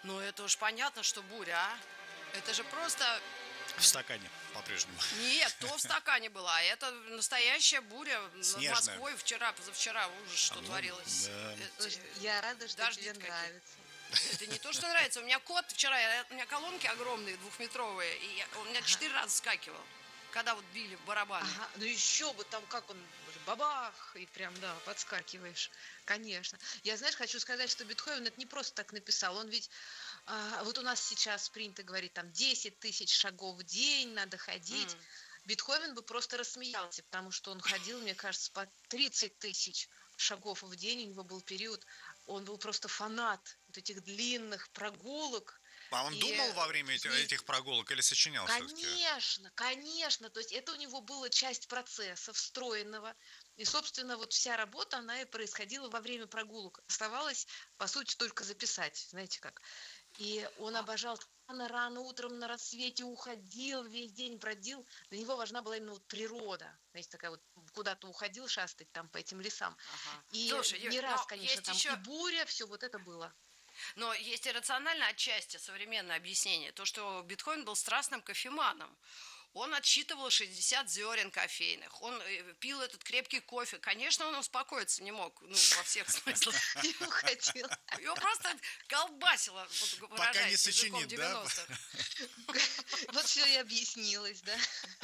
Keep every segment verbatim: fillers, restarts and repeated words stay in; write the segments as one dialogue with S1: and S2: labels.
S1: Ну, это уж понятно, что буря, а? Это же просто...
S2: В стакане по-прежнему.
S1: Нет, то в стакане была. Это настоящая буря над
S2: Снежная.
S1: Москвой вчера, позавчера. Ужас, что
S2: А, ну,
S1: творилось.
S2: да.
S1: Это-
S3: Слушай, я рада, что
S1: дожди
S3: тебе
S1: какие.
S3: нравится.
S1: Это не то, что нравится. У меня кот вчера, я- у меня колонки огромные, двухметровые, и я- он у меня
S3: Ага.
S1: четыре раза скакивал, когда вот били в барабаны.
S3: Ага, ну еще бы там, как он, бабах, и прям, да, подскакиваешь, конечно. Я, знаешь, хочу сказать, что Бетховен это не просто так написал, он ведь, а, вот у нас сейчас принято говорить, там, десять тысяч шагов в день надо ходить.
S1: М.
S3: Бетховен бы просто рассмеялся, потому что он ходил, мне кажется, по тридцать тысяч шагов в день, у него был период, он был просто фанат вот этих длинных прогулок.
S2: А он
S3: И
S2: думал во время эти-
S3: вме-
S2: этих прогулок или сочинял все-таки?
S3: Конечно, конечно. То есть это у него была часть процесса встроенного. И, собственно, вот вся работа, она и происходила во время прогулок. Оставалось, по сути, только записать, знаете как. И он
S1: А,
S3: обожал рано-рано утром на рассвете уходил, весь день бродил. Для него важна была именно вот природа. Знаете, такая вот куда-то уходил шастать там по этим лесам.
S1: ага.
S3: И
S1: Слушай, Юль,
S3: не раз,
S1: но
S3: конечно,
S1: есть
S3: там и
S1: еще,
S3: буря, все вот это было.
S1: но есть и рациональное отчасти современное объяснение. То, что Бетховен был страстным кофеманом. Он отсчитывал шестьдесят зерен кофейных. Он э, пил этот крепкий кофе. Конечно, он успокоиться не мог, ну, во всех смыслах.
S3: И уходил.
S1: Его просто колбасило, вот,
S2: Пока не
S1: выражаясь языком
S2: сочинит, да?
S1: девяностых.
S3: Вот все и объяснилось, да.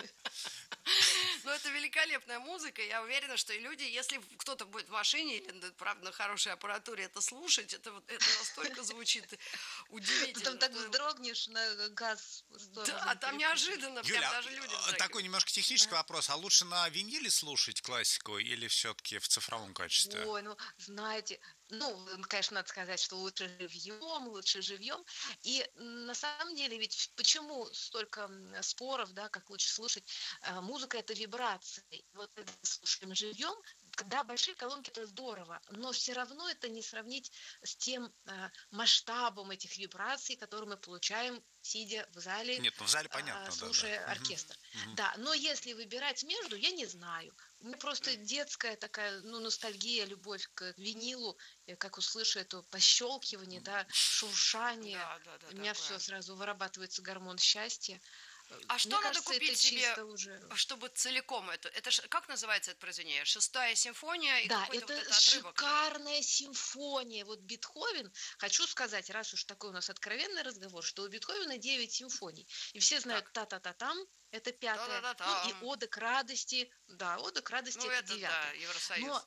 S1: Но это великолепная музыка. Я уверена, что и люди, если кто-то будет в машине или, да, правда, на хорошей аппаратуре это слушать, это, вот, это настолько звучит удивительно.
S3: Потом так
S1: что-
S3: вздрогнешь, на газ с
S1: Да,
S3: тормозом
S1: там
S3: переключишь.
S1: неожиданно, прям
S2: Юля,
S1: даже люди
S2: а,
S1: вздрагивают.
S2: такой немножко технический вопрос. А лучше на виниле слушать классику или все-таки в цифровом качестве?
S3: Ой, ну, знаете, ну, конечно, надо сказать, что лучше живьем, лучше живьем. И м, на самом деле, ведь почему столько м, споров, да, как лучше слушать? Э, Музыка это вибрации. И вот когда слушаем живьем, когда большие колонки это здорово, но все равно это не сравнить с тем э, масштабом этих вибраций, которые мы получаем, сидя в зале,
S2: Нет, ну в зале
S3: а,
S2: понятно, да, да.
S3: слушая
S2: Мгм,
S3: оркестр.
S2: мгм.
S3: Да, но если выбирать между, я не знаю. У меня просто детская такая, ну, ностальгия, любовь к винилу. Я как услышу это пощелкивание, да, шуршание,
S1: Да, да, да,
S3: у меня
S1: такое.
S3: все сразу вырабатывается гормон счастья. Э,
S1: А
S3: Мне
S1: что надо
S3: кажется, это
S1: купить себе,
S3: чисто уже...
S1: чтобы целиком это... Это ж- как называется это произведение? Шестая симфония и
S3: Да,
S1: какой-то вот
S3: это
S1: это отрывок же.
S3: шикарная симфония. Вот Бетховен, хочу сказать, раз уж такой у нас откровенный разговор, что у Бетховена девять симфоний. И все знают
S1: Так,
S3: та-та-та-там, это пятая. Ну и
S1: та-да-да-там.
S3: Ода к радости, да, Ода к радости
S1: Ну,
S3: это
S1: это да,
S3: девятая. Но
S1: Евросоюз.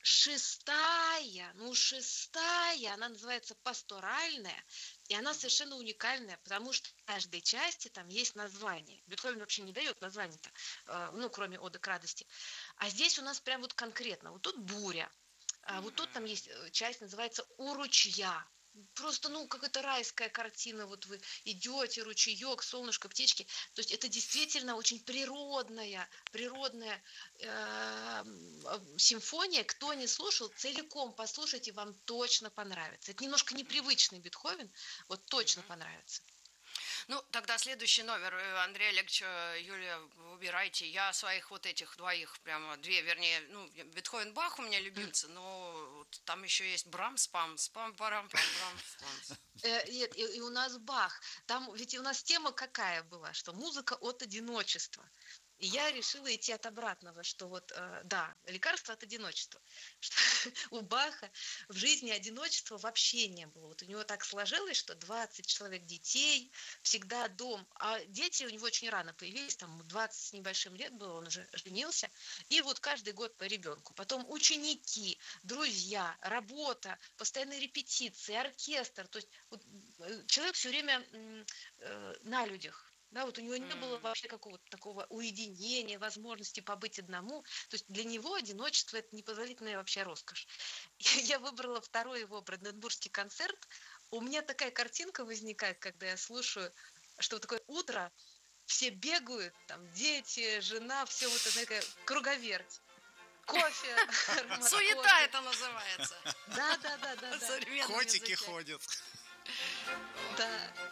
S3: шестая, ну шестая, она называется пасторальная, и она
S1: Мгм.
S3: совершенно уникальная, потому что в каждой части там есть название. Бетховен вообще не дает название-то, э, ну, кроме Оды к радости. А здесь у нас прям вот конкретно. Вот тут буря, а вот тут там
S1: М.
S3: есть э, часть, называется «У ручья». Просто, ну, какая-то райская картина. Вот вы идете, ручеек, солнышко, птички. То есть это действительно очень природная, природная э, м, э, симфония. Кто не слушал, целиком послушайте, вам точно понравится. Это немножко непривычный Бетховен, вот точно
S1: Мгм.
S3: понравится.
S1: Ну, тогда следующий номер, э, Андрей Олегович, э, Юлия, выбирайте. Я своих вот этих двоих, прямо две, вернее, ну, Бетховен, Бах у меня
S3: М.
S1: любимцы, но вот там еще есть Брамс, пам, спам, парам, пам, Брамс, памс.
S3: Э, нет, и, и у нас Бах. Там ведь у нас тема какая была, что музыка от одиночества. И я решила идти от обратного, что вот, э, да, лекарство от одиночества. Что у Баха в жизни одиночества вообще не было. Вот у него так сложилось, что двадцать человек детей, всегда дом. А дети у него очень рано появились, там ему двадцать с небольшим лет было, он уже женился. И вот каждый год по ребенку. Потом ученики, друзья, работа, постоянные репетиции, оркестр. То есть вот, э, человек все время м, э, на людях. Да, вот у него не было
S1: М.
S3: вообще какого-то такого уединения, возможности побыть одному. То есть для него одиночество это непозволительная вообще роскошь. Я выбрала второй его Бранденбургский концерт. У меня такая картинка возникает, когда я слушаю, что вот такое утро, все бегают, там дети, жена, все вот такая круговерть. Кофе, аромат
S1: Суета
S3: кофе.
S1: это называется
S3: Да, да, да, да,
S1: в
S3: да,
S1: современном
S2: Котики
S1: языке.
S2: ходят.
S3: да.